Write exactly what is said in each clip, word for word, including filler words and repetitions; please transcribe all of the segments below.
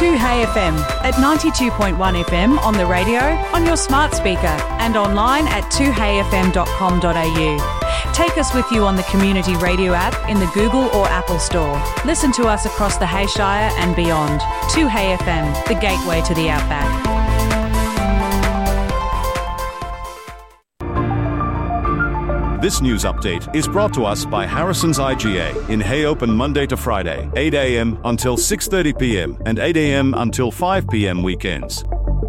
two Hey F M at ninety-two point one F M on the radio, on your smart speaker and online at two hey f m dot com dot a u. Take us with you on the Community Radio app in the Google or Apple Store. Listen to us across the Hayshire and beyond. two Hey F M, the gateway to the outback. This news update is brought to us by Harrison's I G A in Hay Open Monday to Friday, eight a m until six thirty p m and eight a m until five p m weekends.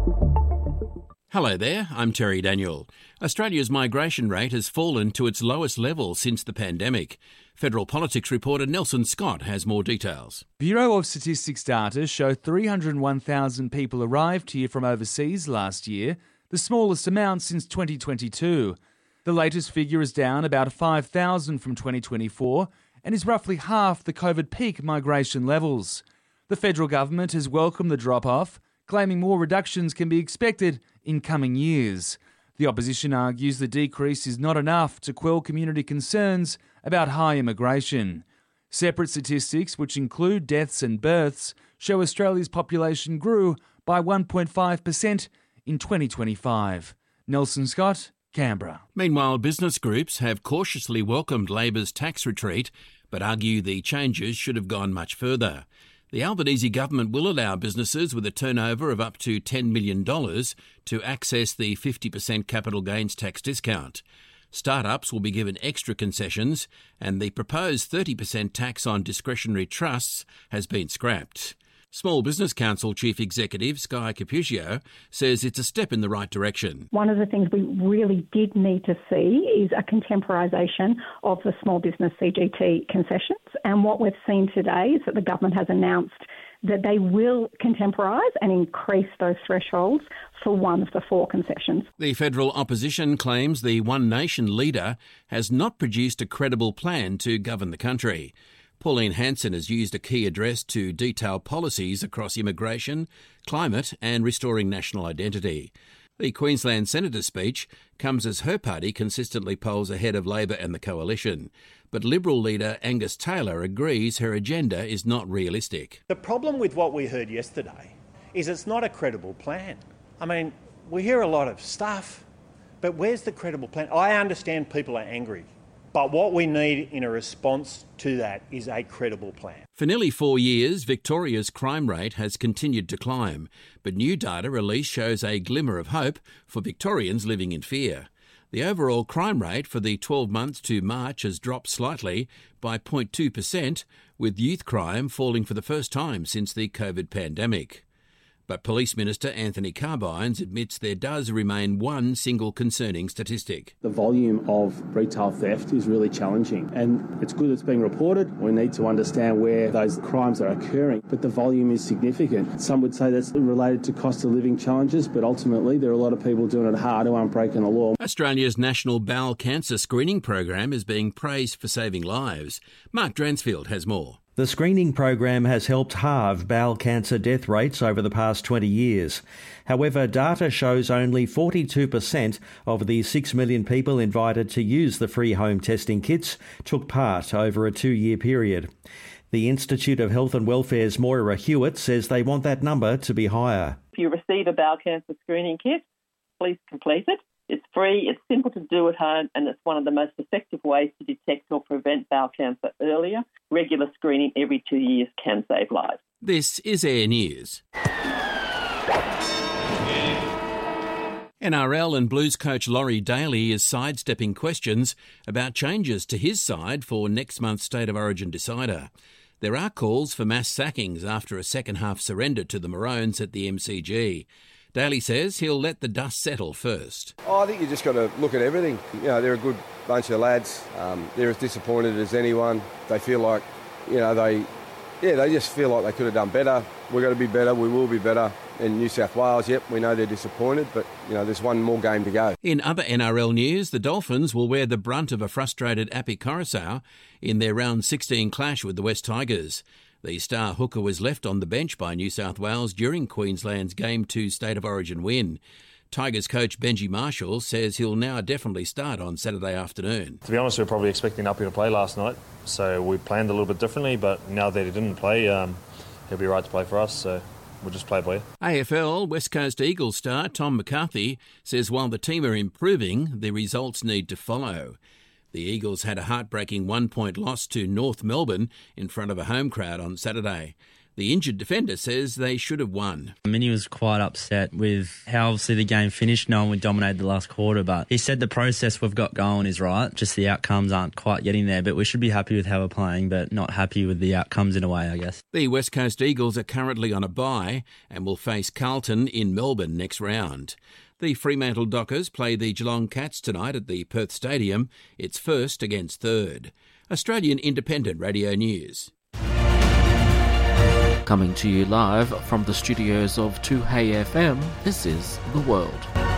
Hello there, I'm Terry Daniel. Australia's migration rate has fallen to its lowest level since the pandemic. Federal Politics reporter Nelson Scott has more details. Bureau of Statistics data show three hundred one thousand people arrived here from overseas last year, the smallest amount since twenty twenty-two. The latest figure is down about five thousand from twenty twenty-four and is roughly half the COVID peak migration levels. The federal government has welcomed the drop-off, claiming more reductions can be expected in coming years. The opposition argues the decrease is not enough to quell community concerns about high immigration. Separate statistics, which include deaths and births, show Australia's population grew by one point five percent in twenty twenty-five. Nelson Scott, Canberra. Meanwhile, business groups have cautiously welcomed Labor's tax retreat, but argue the changes should have gone much further. The Albanese government will allow businesses with a turnover of up to ten million dollars to access the fifty percent capital gains tax discount. Startups will be given extra concessions, and the proposed thirty percent tax on discretionary trusts has been scrapped. Small Business Council Chief Executive Sky Capuzio says it's a step in the right direction. One of the things we really did need to see is a contemporisation of the small business C G T concessions. And what we've seen today is that the government has announced that they will contemporise and increase those thresholds for one of the four concessions. The federal opposition claims the One Nation leader has not produced a credible plan to govern the country. Pauline Hanson has used a key address to detail policies across immigration, climate and restoring national identity. The Queensland Senator's speech comes as her party consistently polls ahead of Labor and the Coalition. But Liberal leader Angus Taylor agrees her agenda is not realistic. The problem with what we heard yesterday is it's not a credible plan. I mean, we hear a lot of stuff, but where's the credible plan? I understand people are angry. But what we need in a response to that is a credible plan. For nearly four years, Victoria's crime rate has continued to climb, but new data released shows a glimmer of hope for Victorians living in fear. The overall crime rate for the twelve months to March has dropped slightly by zero point two percent, with youth crime falling for the first time since the COVID pandemic. But Police Minister Anthony Carbines admits there does remain one single concerning statistic. The volume of retail theft is really challenging, and it's good it's being reported. We need to understand where those crimes are occurring, but the volume is significant. Some would say that's related to cost of living challenges, but ultimately there are a lot of people doing it hard who aren't breaking the law. Australia's National Bowel Cancer Screening Program is being praised for saving lives. Mark Dransfield has more. The screening program has helped halve bowel cancer death rates over the past twenty years. However, data shows only forty-two percent of the six million people invited to use the free home testing kits took part over a two-year period. The Institute of Health and Welfare's Moira Hewitt says they want that number to be higher. If you receive a bowel cancer screening kit, please complete it. It's free, it's simple to do at home, and it's one of the most effective ways to detect or prevent bowel cancer earlier. Regular screening every two years can save lives. This is Air News. N R L and Blues coach Laurie Daly is sidestepping questions about changes to his side for next month's State of Origin decider. There are calls for mass sackings after a second-half surrender to the Maroons at the M C G. Daly says he'll let the dust settle first. Oh, I think you just got to look at everything. You know, they're a good bunch of lads. Um, they're as disappointed as anyone. They feel like, you know, they, yeah, they just feel like they could have done better. We're going to be better. We will be better. In New South Wales, yep, we know they're disappointed, but, you know, there's one more game to go. In other N R L news, the Dolphins will wear the brunt of a frustrated Api Coruscant in their round sixteen clash with the West Tigers. The star hooker was left on the bench by New South Wales during Queensland's Game two State of Origin win. Tigers coach Benji Marshall says he'll now definitely start on Saturday afternoon. To be honest, we were probably expecting Api to play last night, so we planned a little bit differently, but now that he didn't play, um, he'll be right to play for us, so we'll just play by ear. A F L West Coast Eagles star Tom McCarthy says while the team are improving, the results need to follow. The Eagles had a heartbreaking one-point loss to North Melbourne in front of a home crowd on Saturday. The injured defender says they should have won. I mean, he was quite upset with how obviously the game finished, knowing we dominated the last quarter, but he said the process we've got going is right, just the outcomes aren't quite getting there, but we should be happy with how we're playing, but not happy with the outcomes in a way, I guess. The West Coast Eagles are currently on a bye and will face Carlton in Melbourne next round. The Fremantle Dockers play the Geelong Cats tonight at the Perth Stadium. It's first against third. Australian Independent Radio News. Coming to you live from the studios of two Hey F M, this is The World.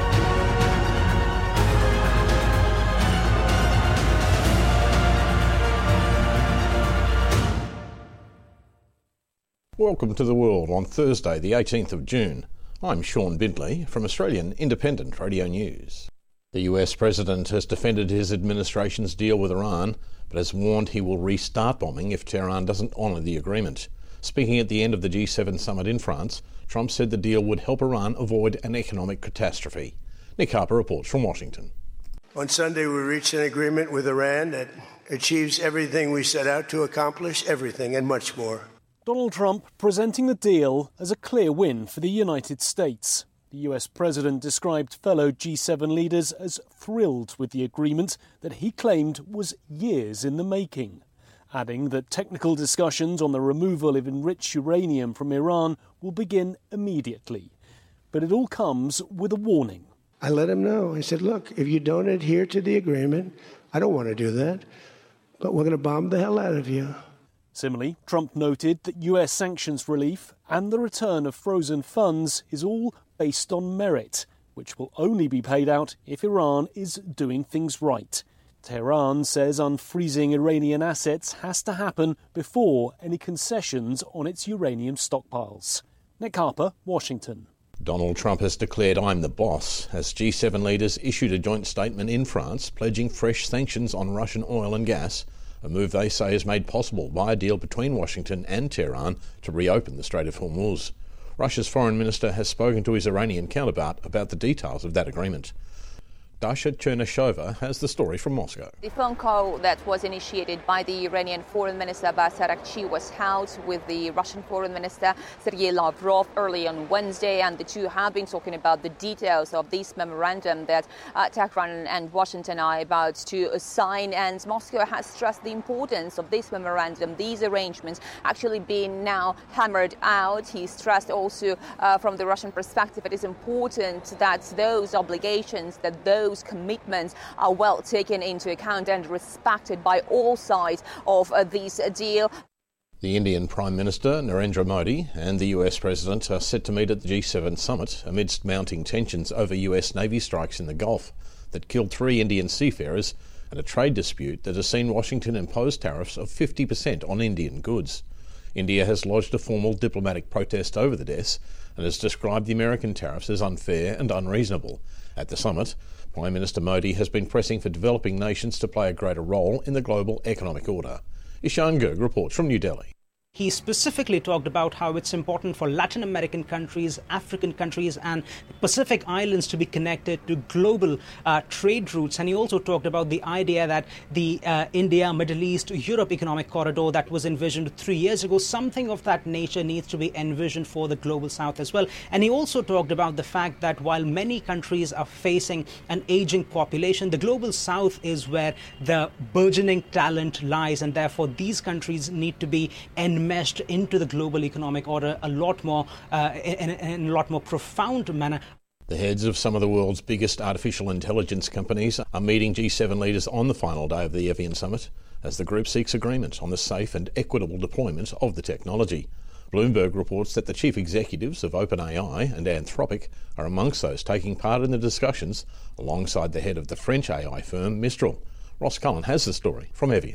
Welcome to The World on Thursday the eighteenth of June. I'm Sean Bindley from Australian Independent Radio News. The U S President has defended his administration's deal with Iran, but has warned he will restart bombing if Tehran doesn't honour the agreement. Speaking at the end of the G seven summit in France, Trump said the deal would help Iran avoid an economic catastrophe. Nick Harper reports from Washington. On Sunday, we reached an agreement with Iran that achieves everything we set out to accomplish, everything and much more. Donald Trump presenting the deal as a clear win for the United States. The U S president described fellow G seven leaders as thrilled with the agreement that he claimed was years in the making, adding that technical discussions on the removal of enriched uranium from Iran will begin immediately. But it all comes with a warning. I let him know. I said, look, if you don't adhere to the agreement, I don't want to do that, but we're going to bomb the hell out of you. Similarly, Trump noted that U S sanctions relief and the return of frozen funds is all based on merit, which will only be paid out if Iran is doing things right. Tehran says unfreezing Iranian assets has to happen before any concessions on its uranium stockpiles. Nick Harper, Washington. Donald Trump has declared I'm the boss as G seven leaders issued a joint statement in France pledging fresh sanctions on Russian oil and gas, a move they say is made possible by a deal between Washington and Tehran to reopen the Strait of Hormuz. Russia's foreign minister has spoken to his Iranian counterpart about the details of that agreement. Dasha Chernyshova has the story from Moscow. The phone call that was initiated by the Iranian Foreign Minister Abbas Araghchi was held with the Russian Foreign Minister Sergei Lavrov early on Wednesday, and the two have been talking about the details of this memorandum that uh, Tehran and Washington are about to sign. And Moscow has stressed the importance of this memorandum, these arrangements actually being now hammered out. He stressed also uh, from the Russian perspective it is important that those obligations, that those Those commitments are well taken into account and respected by all sides of uh, this deal. The Indian Prime Minister Narendra Modi and the U S President are set to meet at the G seven summit amidst mounting tensions over U S Navy strikes in the Gulf that killed three Indian seafarers and a trade dispute that has seen Washington impose tariffs of fifty percent on Indian goods. India has lodged a formal diplomatic protest over the deaths and has described the American tariffs as unfair and unreasonable. At the summit, Prime Minister Modi has been pressing for developing nations to play a greater role in the global economic order. Ishan Girg reports from New Delhi. He specifically talked about how it's important for Latin American countries, African countries and Pacific Islands to be connected to global uh, trade routes. And he also talked about the idea that the uh, India, Middle East, Europe economic corridor that was envisioned three years ago, something of that nature needs to be envisioned for the global south as well. And he also talked about the fact that while many countries are facing an aging population, the global south is where the burgeoning talent lies, and therefore these countries need to be enmeshed meshed into the global economic order a lot more uh, in, in a lot more profound manner. The heads of some of the world's biggest artificial intelligence companies are meeting G seven leaders on the final day of the Evian summit as the group seeks agreement on the safe and equitable deployment of the technology. Bloomberg reports that the chief executives of OpenAI and Anthropic are amongst those taking part in the discussions alongside the head of the French A I firm Mistral. Ross Cullen has the story from Evian.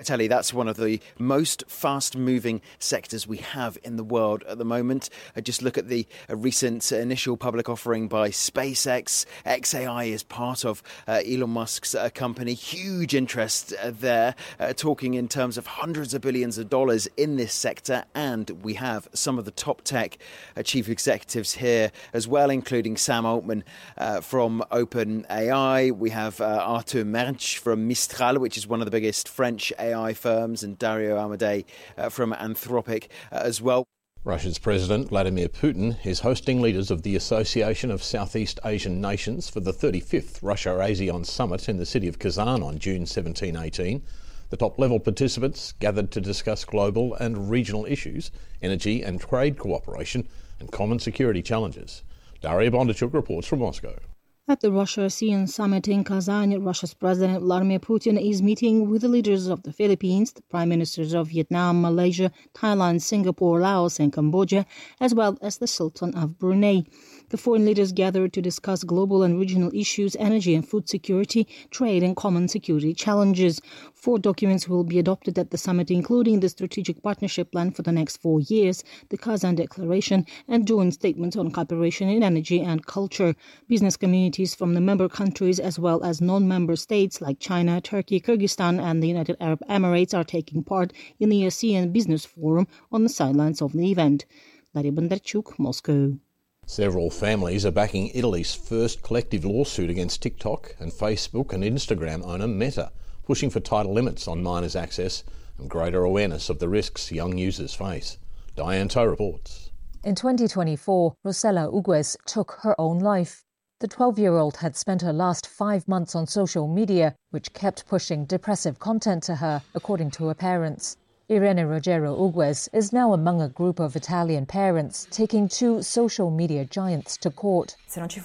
I tell you, that's one of the most fast-moving sectors we have in the world at the moment. I just look at the uh, recent initial public offering by SpaceX. X A I is part of uh, Elon Musk's uh, company. Huge interest uh, there, uh, talking in terms of hundreds of billions of dollars in this sector. And we have some of the top tech uh, chief executives here as well, including Sam Altman uh, from OpenAI. We have uh, Arthur Mersch from Mistral, which is one of the biggest French A I firms, and Dario Amodei uh, from Anthropic uh, as well. Russia's President Vladimir Putin is hosting leaders of the Association of Southeast Asian Nations for the thirty-fifth Russia-ASEAN Summit in the city of Kazan on June seventeenth eighteen. The top-level participants gathered to discuss global and regional issues, energy and trade cooperation, and common security challenges. Daria Bondarchuk reports from Moscow. At the Russia-ASEAN Summit in Kazan, Russia's President Vladimir Putin is meeting with the leaders of the Philippines, the Prime Ministers of Vietnam, Malaysia, Thailand, Singapore, Laos and Cambodia, as well as the Sultan of Brunei. The foreign leaders gathered to discuss global and regional issues, energy and food security, trade and common security challenges. Four documents will be adopted at the summit, including the Strategic Partnership Plan for the next four years, the Kazan Declaration, and joint statements on cooperation in energy and culture. Business communities from the member countries as well as non-member states like China, Turkey, Kyrgyzstan and the United Arab Emirates are taking part in the ASEAN Business Forum on the sidelines of the event. Daria Bondarchuk, Moscow. Several families are backing Italy's first collective lawsuit against TikTok and Facebook and Instagram owner Meta, pushing for tighter limits on minors' access and greater awareness of the risks young users face. Diane Toe reports. In twenty twenty-four, Rosella Ugues took her own life. The twelve-year-old had spent her last five months on social media, which kept pushing depressive content to her, according to her parents. Irene Rogero Ugues is now among a group of Italian parents taking two social media giants to court.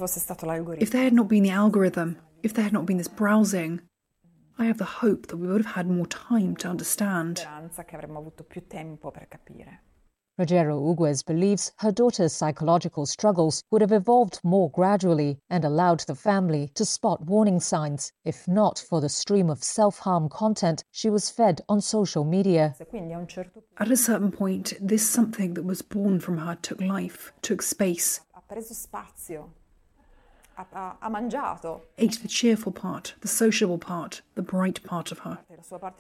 If there had not been the algorithm, if there had not been this browsing, I have the hope that we would have had more time to understand. Rogero Ugues believes her daughter's psychological struggles would have evolved more gradually and allowed the family to spot warning signs, if not for the stream of self-harm content she was fed on social media. At a certain point, this something that was born from her took life, took space. Ate the cheerful part, the sociable part, the bright part of her.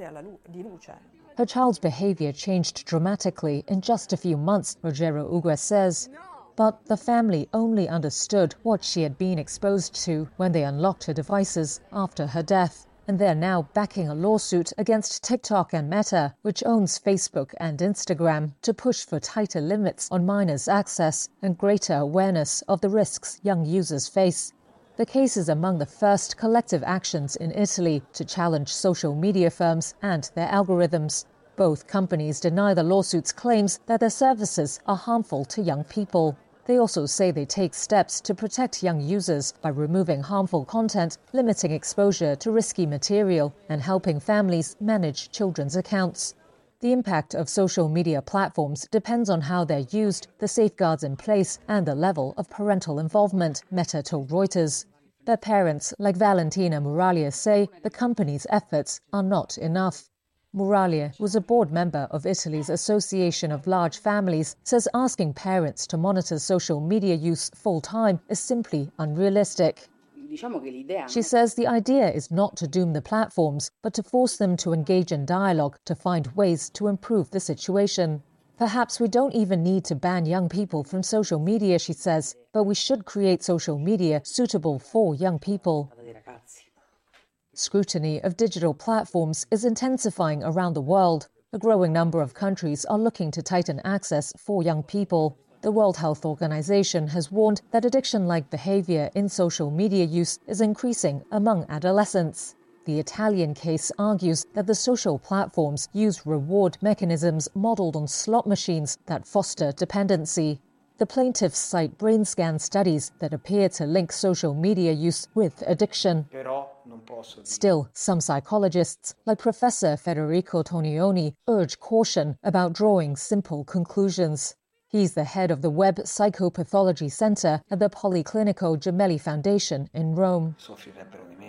Her child's behaviour changed dramatically in just a few months, Rogero Ugues says. But the family only understood what she had been exposed to when they unlocked her devices after her death. And they're now backing a lawsuit against TikTok and Meta, which owns Facebook and Instagram, to push for tighter limits on minors' access and greater awareness of the risks young users face. The case is among the first collective actions in Italy to challenge social media firms and their algorithms. Both companies deny the lawsuit's claims that their services are harmful to young people. They also say they take steps to protect young users by removing harmful content, limiting exposure to risky material, and helping families manage children's accounts. The impact of social media platforms depends on how they're used, the safeguards in place, and the level of parental involvement, Meta told Reuters. Their parents, like Valentina Muraglia, say the company's efforts are not enough. Muraglia was a board member of Italy's Association of Large Families, says asking parents to monitor social media use full-time is simply unrealistic. She says the idea is not to doom the platforms, but to force them to engage in dialogue to find ways to improve the situation. Perhaps we don't even need to ban young people from social media, she says, but we should create social media suitable for young people. Scrutiny of digital platforms is intensifying around the world. A growing number of countries are looking to tighten access for young people. The World Health Organization has warned that addiction-like behavior in social media use is increasing among adolescents. The Italian case argues that the social platforms use reward mechanisms modeled on slot machines that foster dependency. The plaintiffs cite brain scan studies that appear to link social media use with addiction. Still, some psychologists, like Professor Federico Tonioni, urge caution about drawing simple conclusions. He's the head of the Web Psychopathology Center at the Policlinico Gemelli Foundation in Rome.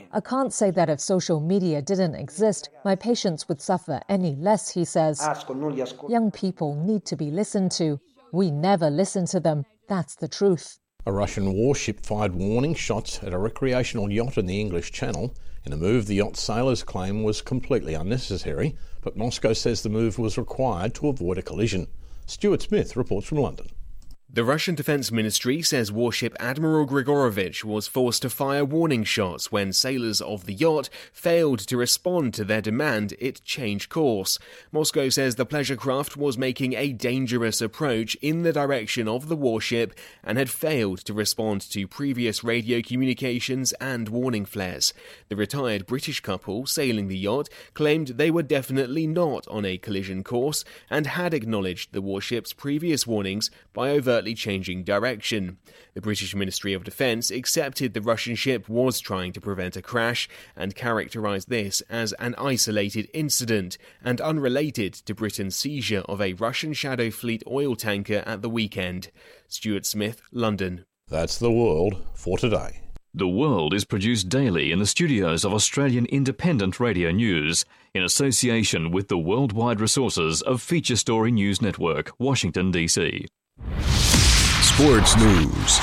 I can't say that if social media didn't exist, my patients would suffer any less, he says. Young people need to be listened to. We never listen to them. That's the truth. A Russian warship fired warning shots at a recreational yacht in the English Channel in a move the yacht sailors claim was completely unnecessary, but Moscow says the move was required to avoid a collision. Stuart Smith reports from London. The Russian Defense Ministry says warship Admiral Grigorovich was forced to fire warning shots when sailors of the yacht failed to respond to their demand it change course. Moscow says the pleasure craft was making a dangerous approach in the direction of the warship and had failed to respond to previous radio communications and warning flares. The retired British couple sailing the yacht claimed they were definitely not on a collision course and had acknowledged the warship's previous warnings by overtly changing direction. The British Ministry of Defence accepted the Russian ship was trying to prevent a crash and characterised this as an isolated incident and unrelated to Britain's seizure of a Russian Shadow Fleet oil tanker at the weekend. Stuart Smith, London. That's the world for today. The World is produced daily in the studios of Australian Independent Radio News in association with the worldwide resources of Feature Story News Network, Washington, D C. Sports News.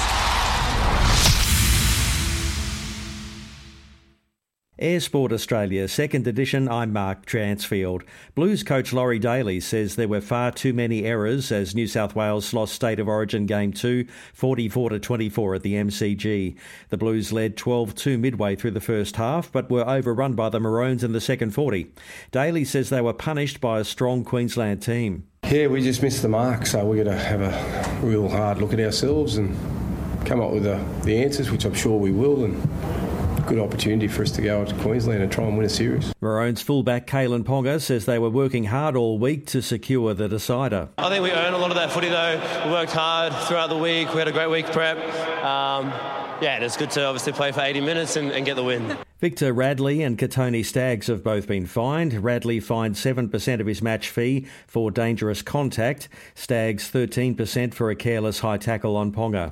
Air Sport Australia, second edition, I'm Mark Transfield. Blues coach Laurie Daly says there were far too many errors as New South Wales lost State of Origin Game two, forty-four to twenty-four at the M C G. The Blues led twelve two midway through the first half, but were overrun by the Maroons in the second forty. Daly says they were punished by a strong Queensland team. Yeah, we just missed the mark, so we've got to have a real hard look at ourselves and come up with the, the answers, which I'm sure we will, and good opportunity for us to go out to Queensland and try and win a series. Maroons fullback Kalen Ponga says they were working hard all week to secure the decider. I think we earned a lot of that footy though. We worked hard throughout the week. We had a great week prep. Um, yeah, it's good to obviously play for eighty minutes and, and get the win. Victor Radley and Katoni Staggs have both been fined. Radley fined seven percent of his match fee for dangerous contact. Staggs thirteen percent for a careless high tackle on Ponga.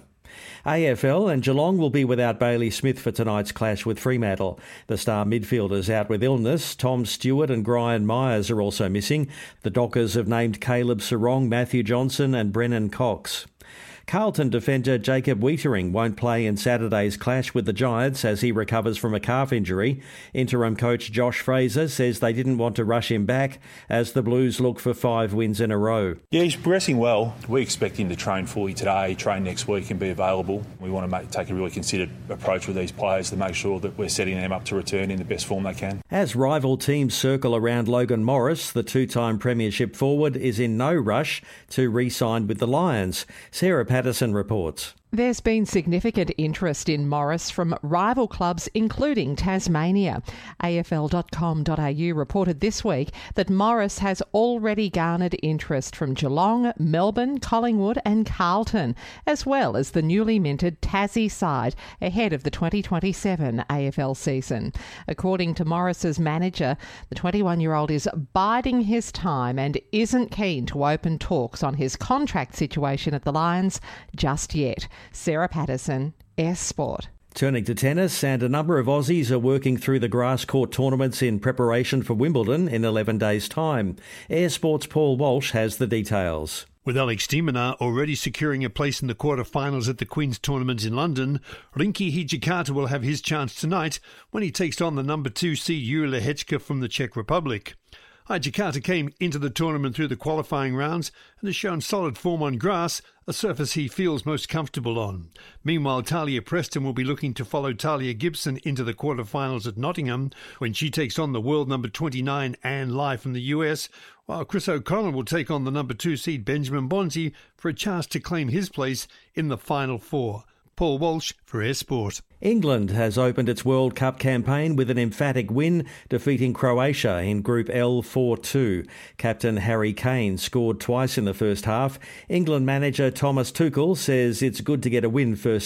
A F L and Geelong will be without Bailey Smith for tonight's clash with Fremantle. The star midfielder's out with illness. Tom Stewart and Brian Myers are also missing. The Dockers have named Caleb Sarong, Matthew Johnson and Brennan Cox. Carlton defender Jacob Wiedering won't play in Saturday's clash with the Giants as he recovers from a calf injury. Interim coach Josh Fraser says they didn't want to rush him back as the Blues look for five wins in a row. Yeah, he's progressing well. We expect him to train fully today, train next week and be available. We want to make, take a really considered approach with these players to make sure that we're setting them up to return in the best form they can. As rival teams circle around Logan Morris, the two-time premiership forward is in no rush to re-sign with the Lions. Sarah Patterson reports. There's been significant interest in Morris from rival clubs including Tasmania. A F L dot com dot A U reported this week that Morris has already garnered interest from Geelong, Melbourne, Collingwood and Carlton, as well as the newly minted Tassie side ahead of the twenty twenty-seven A F L season. According to Morris's manager, the twenty-one-year-old is biding his time and isn't keen to open talks on his contract situation at the Lions just yet. Sarah Patterson, S Sport. Turning to tennis, and a number of Aussies are working through the grass court tournaments in preparation for Wimbledon in eleven days' time. Air Sport's Paul Walsh has the details. With Alex de Minaur already securing a place in the quarter-finals at the Queen's Tournament in London, Rinky Hijikata will have his chance tonight when he takes on the number two seed Jure Lehecka from the Czech Republic. Hijikata came into the tournament through the qualifying rounds and has shown solid form on grass, a surface he feels most comfortable on. Meanwhile, Talia Preston will be looking to follow Talia Gibson into the quarterfinals at Nottingham when she takes on the world number twenty-nine Anne Lai from the U S, while Chris O'Connell will take on the number two seed Benjamin Bonzi for a chance to claim his place in the final four. Paul Walsh for Air Sport. England has opened its World Cup campaign with an emphatic win, defeating Croatia in Group L four two. Captain Harry Kane scored twice in the first half. England manager Thomas Tuchel says it's good to get a win first up.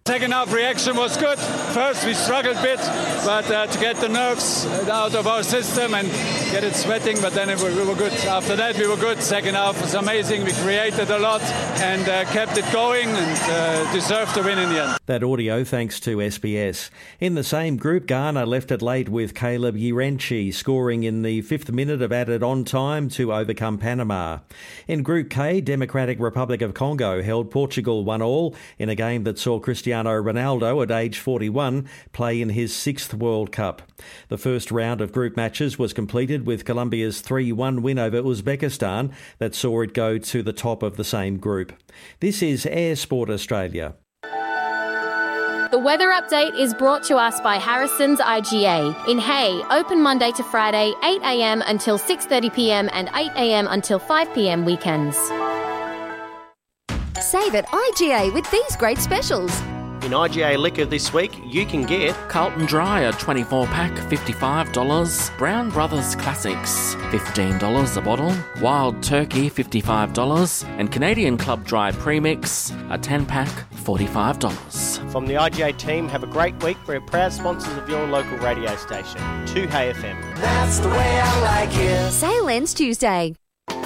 Second half reaction was good. First we struggled a bit, but uh, to get the nerves out of our system and get it sweating, but then it, we were good. After that we were good. Second half was amazing. We created a lot and uh, kept it going and uh, deserved to win in the end. That audio thanks to S B S. In the same group, Ghana left it late with Caleb Yirenchi scoring in the fifth minute of added on time to overcome Panama. In Group K, Democratic Republic of Congo held Portugal one all in a game that saw Cristiano Ronaldo at age forty-one play in his sixth World Cup. The first round of group matches was completed with Colombia's three one win over Uzbekistan that saw it go to the top of the same group. This is Air Sport Australia. The weather update is brought to us by Harrison's I G A. In Hay, open Monday to Friday, eight a m until six thirty p m and eight a m until five p m weekends. Save at I G A with these great specials. In I G A Liquor this week, you can get Carlton Dry, a twenty-four pack, fifty-five dollars. Brown Brothers Classics, fifteen dollars a bottle. Wild Turkey, fifty-five dollars. And Canadian Club Dry Premix, a ten pack, forty-five dollars. From the I G A team, have a great week. We're proud sponsors of your local radio station, two Hay F M. That's the way I like it. Sale ends Tuesday.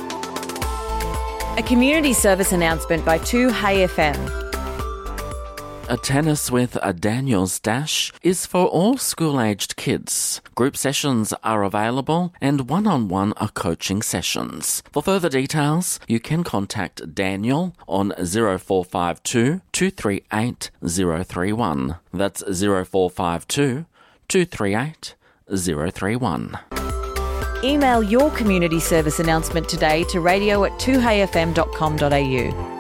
A community service announcement by two Hay F M. A Tennis with a Daniels Dash is for all school-aged kids. Group sessions are available and one-on-one are coaching sessions. For further details, you can contact Daniel on zero four five two, two three eight, zero three one. That's zero four five two, two three eight, zero three one. Email your community service announcement today to radio at two hay f m dot com dot a u.